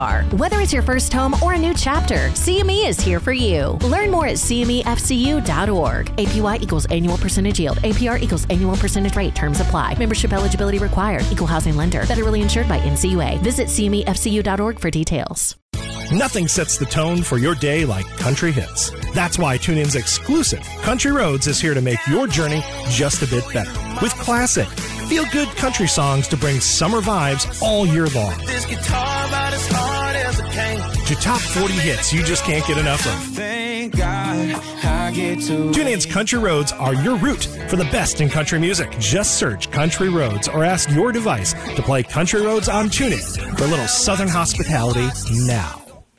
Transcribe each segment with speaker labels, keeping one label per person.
Speaker 1: Whether it's your first home or a new chapter, CME is here for you. Learn more at CMEFCU.org. APY equals annual percentage yield. APR equals annual percentage rate. Terms apply. Membership eligibility required. Equal housing lender. Federally insured by NCUA. Visit CMEFCU.org for details.
Speaker 2: Nothing sets the tone for your day like country hits. That's why TuneIn's exclusive Country Roads is here to make your journey just a bit better. With classic, feel-good country songs to bring summer vibes all year long. This guitar about as hard as it can. To top 40 hits you just can't get enough of. Thank God I get to. TuneIn's Country Roads are your route for the best in country music. Just search Country Roads or ask your device to play Country Roads on TuneIn for a little Southern hospitality now.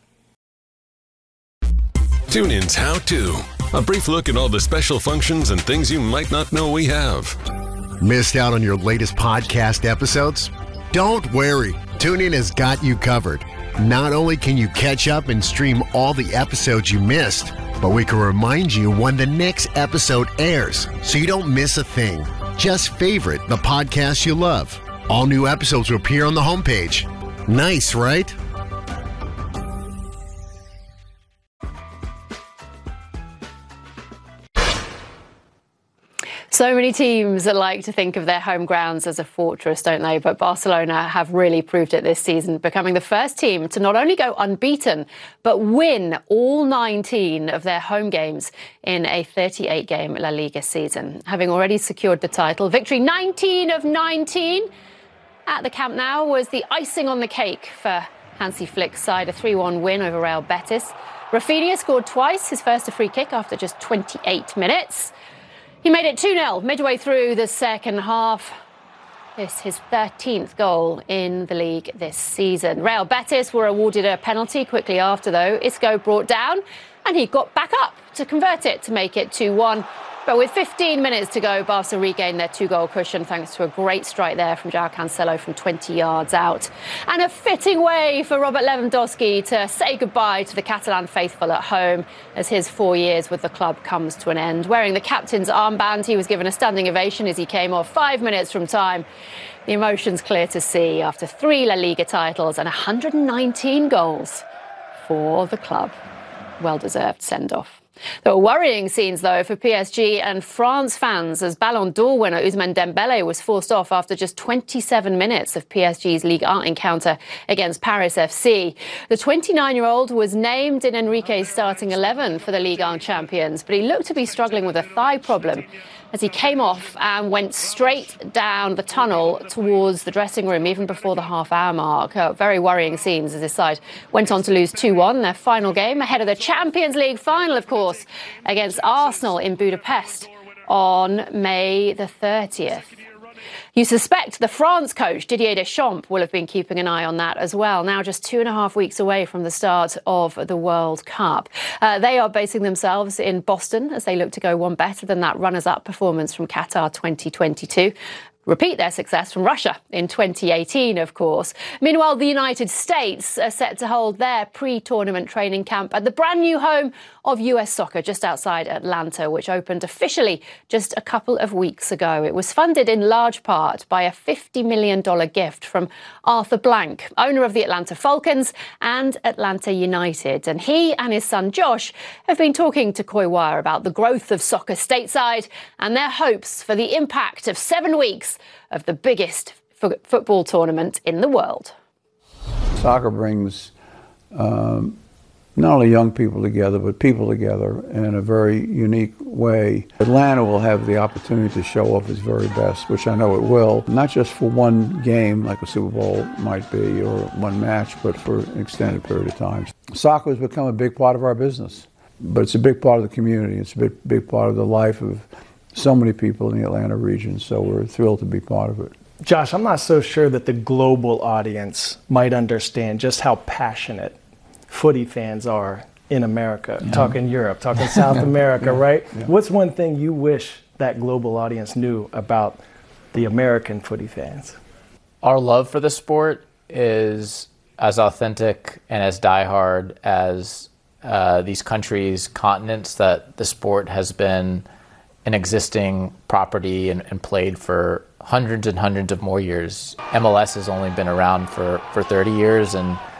Speaker 3: TuneIn's How To. A brief look at all the special functions and things you might not know we have.
Speaker 4: Missed out on your latest podcast episodes? Don't worry. TuneIn has got you covered. Not only can you catch up and stream all the episodes you missed, but we can remind you when the next episode airs so you don't miss a thing. Just favorite the podcast you love. All new episodes will appear on the homepage. Nice, right?
Speaker 5: So many teams like to think of their home grounds as a fortress, don't they? But Barcelona have really proved it this season, becoming the first team to not only go unbeaten, but win all 19 of their home games in a 38-game La Liga season. Having already secured the title, victory 19 of 19 at the Camp Nou was the icing on the cake for Hansi Flick's side, a 3-1 win over Real Betis. Rafinha scored twice, his first a free kick after just 28 minutes. He made it 2-0 midway through the second half. This is his 13th goal in the league this season. Real Betis were awarded a penalty quickly after, though. Isco brought down, and he got back up to convert it to make it 2-1. But with 15 minutes to go, Barca regained their 2-goal cushion thanks to a great strike there from Joao Cancelo from 20 yards out. And a fitting way for Robert Lewandowski to say goodbye to the Catalan faithful at home as his 4 years with the club comes to an end. Wearing the captain's armband, he was given a standing ovation as he came off 5 minutes from time. The emotions clear to see after 3 La Liga titles and 119 goals for the club. Well-deserved send-off. There were worrying scenes, though, for PSG and France fans as Ballon d'Or winner Ousmane Dembélé was forced off after just 27 minutes of PSG's Ligue 1 encounter against Paris FC. The 29-year-old was named in Enrique's starting 11 for the Ligue 1 champions, but he looked to be struggling with a thigh problem as he came off and went straight down the tunnel towards the dressing room even before the half-hour mark. Very worrying scenes as his side went on to lose 2-1 their final game ahead of the Champions League final, of course, against Arsenal in Budapest on May the 30th. You suspect the France coach, Didier Deschamps, will have been keeping an eye on that as well, now just 2.5 weeks away from the start of the World Cup. They are basing themselves in Boston as they look to go one better than that runners-up performance from Qatar 2022. Repeat their success from Russia in 2018, of course. Meanwhile, the United States are set to hold their pre-tournament training camp at the brand new home of US Soccer just outside Atlanta, which opened officially just a couple of weeks ago. It was funded in large part by a $50 million gift from Arthur Blank, owner of the Atlanta Falcons and Atlanta United. And he and his son Josh have been talking to Coy Wire about the growth of soccer stateside and their hopes for the impact of 7 weeks of the biggest football tournament in the world.
Speaker 6: Soccer brings not only young people together, but people together in a very unique way. Atlanta will have the opportunity to show off its very best, which I know it will, not just for one game like a Super Bowl might be or one match, but for an extended period of time. Soccer has become a big part of our business, but it's a big part of the community. It's a big part of the life of so many people in the Atlanta region, so we're thrilled to be part of it.
Speaker 7: Josh, I'm not so sure that the global audience might understand just how passionate footy fans are in America, talking Europe, talking South America, right? Yeah. What's one thing you wish that global audience knew about the American footy fans?
Speaker 8: Our love for the sport is as authentic and as diehard as these countries, continents that the sport has been an existing property and played for hundreds and hundreds of more years. MLS has only been around for 30 years, and